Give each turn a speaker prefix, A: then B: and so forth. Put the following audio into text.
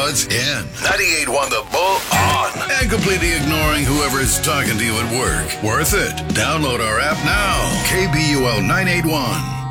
A: earbuds in. 98.1 The Bull on. And completely ignoring whoever's talking to you at work. Worth it. Download our app now. KBUL 981.